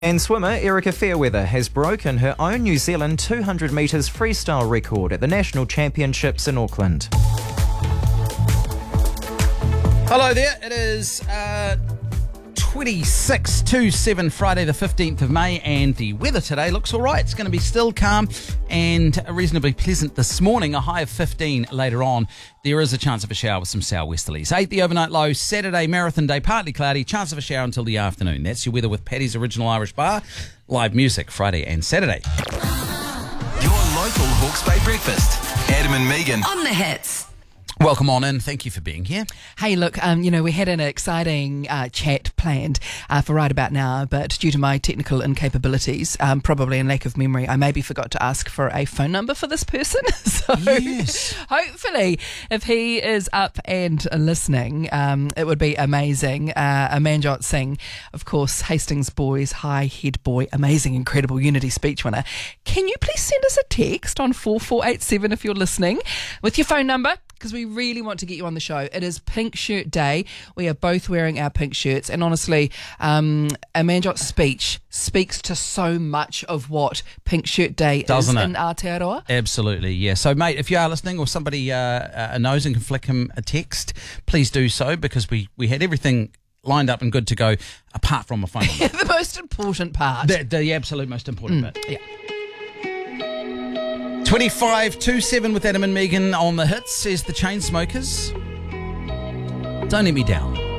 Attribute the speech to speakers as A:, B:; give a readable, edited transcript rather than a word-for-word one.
A: And swimmer Erica Fairweather has broken her own New Zealand 200 metres freestyle record at the National Championships in Auckland.
B: Hello there, it is 26/7 Friday the 15th of May, and the weather today looks all right. It's going to be still calm and reasonably pleasant this morning, a high of 15 later on. There is a chance of a shower with some southwesterlies. 8 the overnight low, Saturday marathon day, partly cloudy, chance of a shower until the afternoon. That's your weather with Paddy's Original Irish Bar. Live music Friday and Saturday.
C: Your local Hawke's Bay breakfast. Adam and Megan.
D: On the hits.
B: Welcome on in. Thank you for being here.
E: Hey, look, we had an exciting chat planned for right about now, but due to my technical incapabilities, probably in lack of memory, I maybe forgot to ask for a phone number for this person. So
B: Yes.
E: hopefully, if he is up and listening, it would be amazing. Amanjot Singh, of course, Hastings Boys High Head Boy, amazing, incredible Unity speech winner. Can you please send us a text on 4487 if you're listening with your phone number? Because we really want to get you on the show. It is Pink Shirt Day. We are both wearing our pink shirts. And honestly, Amanjot's speech speaks to so much of what Pink Shirt Day
B: Doesn't
E: is
B: it?
E: in Aotearoa.
B: Absolutely, yeah. So, mate, if you are listening or somebody knows and can flick him a text, please do so, because we had everything lined up and good to go apart from a phone number.
E: The most important part.
B: The absolute most important bit.
E: Yeah.
B: 25/7 with Adam and Megan on the hits, says the Chainsmokers. Don't let me down.